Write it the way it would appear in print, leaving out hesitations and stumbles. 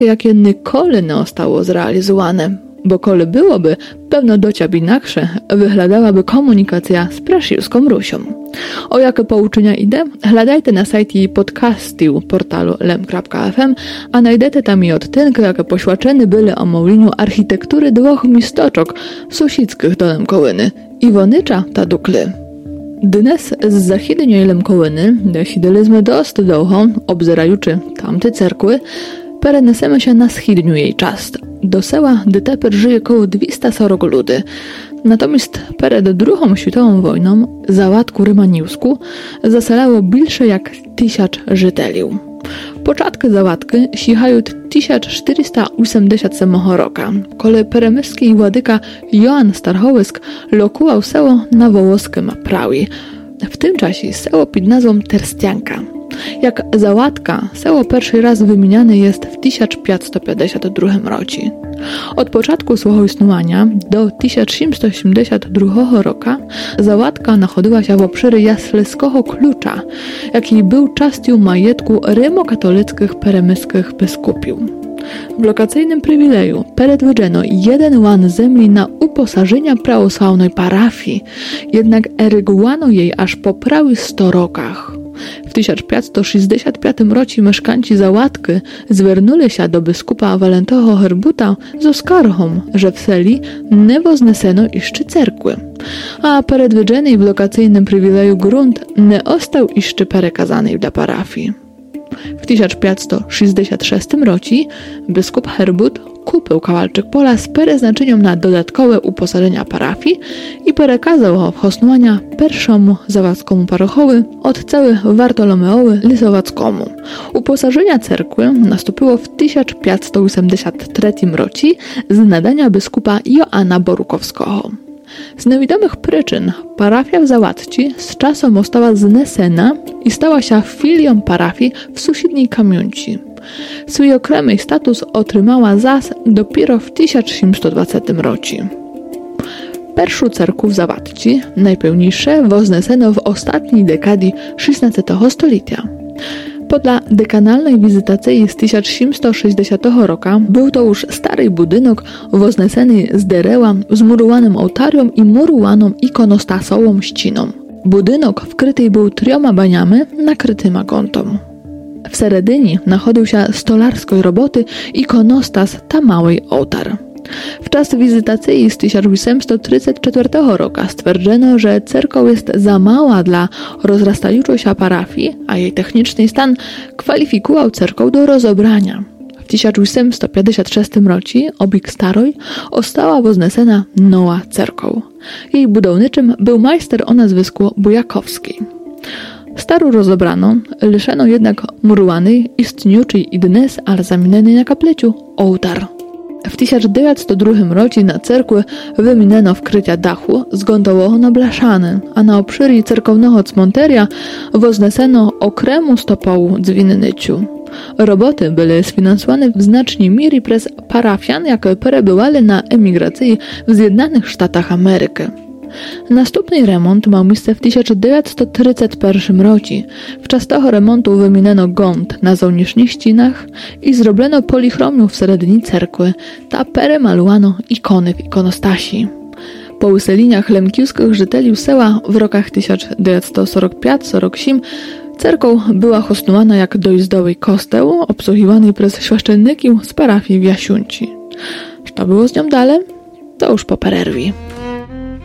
jakie nikoли nie zostało zrealizowane, bo koli byłoby pewno dociab inaksze, wyglądałaby komunikacja z Praszyłską Rusią. O jakie pouczenia idę? Hledajte na sajcie podcastiu portalu lem.fm, a najdete tam i odtynki, jakie poświadczone były o mowleniu architektury dwóch mistoczok sąsiedzkich do Lemkołyny, Iwonycza ta Dukly. Dnes z zachidnie Lemkołyny, desidelizmy dost długo, obzerajuczy tamte cerkły, perenesemy się na schidniu jej czas. Do sela, gdy teper żyje koło 240 ludzi. Natomiast przed II światową wojną Załatku Rymaniusku zaselało bliższe jak 1000 żyteliów. Początki Załatki sięgają 1487 roku, kiedy peremyski władyka Joan Starhołysk lokował selo na wołoskim prawie. W tym czasie selo pod nazwą Terstianka. Jak Załatka, selo pierwszy raz wymieniane jest w 1552 roku. Od początku swojego istnienia do 1782 roku Załatka nachodziła się w obszarze Jaslskiego Klucza, jaki był częścią majetku rymokatolickich peremyskich biskupiów. W lokacyjnym przywileju przedwydzono jeden łan ziemi na uposażenia prawosławnej parafii, jednak erygowano jej aż po prawie 100 rokach. W 1565 roku mieszkańcy Załatki zwernuli się do biskupa Walentego Herbuta z oskargą, że w seli nie wzneseno jeszcze cerkły, a przedwiedzony w lokacyjnym przywileju grunt nie został jeszcze przekazany dla parafii. W 1566 roku biskup Herbut kupił kawałczyk pola z przeznaczeniem na dodatkowe uposażenia parafii i przekazał go w hosnowania pierwszemu zawadzkomu parochowi od cały Wartolomeowi Lisowackomu. Uposażenia cerkwy nastąpiło w 1583 roku z nadania biskupa Joana Borukowskiego. Z niewiadomych przyczyn parafia w Załatci z czasem została znesena i stała się filią parafii w sąsiedniej Kamionci. Swój określony status otrzymała zas dopiero w 1720 roku. Pierwszą cerkwu w Załatci, najpełniejsze, wzneseno w ostatniej dekadie XVI stulecia. Podle dekanalnej wizytacji z 1760 roku był to już stary budynek wzneseny z dereła z murowanym ołtarium i murowaną ikonostasową ściną. Budynek wkryty był 3 baniami nakrytymi gontą. W seredinie nachodził się stolarskiej roboty ikonostas ta mały ołtar. W czas wizytacji z 1834 roku stwierdzono, że cerkow jest za mała dla rozrastającej się parafii, a jej techniczny stan kwalifikował cerkow do rozebrania. W 1856 roku obieg starej została wznesena nowa cerkow. Jej budowniczym był majster o nazwisku Bujakowski. Starą rozebrano, liszeno jednak murowanej, istniejącej i dnes, ale zamieniony na kapleciu, ołtar. W 1902 roku na cerkły wymieniono wkrycia dachu z gondowego na blaszany, a na obszarze cerkownego cmonteria wzneseno okremu stopową dzwinnyciu. Roboty były sfinansowane w znacznej mierze przez parafian, jakie przebywali na emigracji w Zjednoczonych Stanach Ameryki. Następny remont miał miejsce w 1931 roku. W czas tego remontu wymieniono gąd na zewnętrznych ścianach i zrobiono polichromię w seredinie cerkwy, ta peremalowano ikony w ikonostasi. Po useleniach lemkiuskich żyteli sela w rokach 1945-47 cerkow była hosnowana jak dojazdowy kosteł obsługiwany przez świaszczenników z parafii w Jasiunci. Co było z nią dalej? To już po przerwie.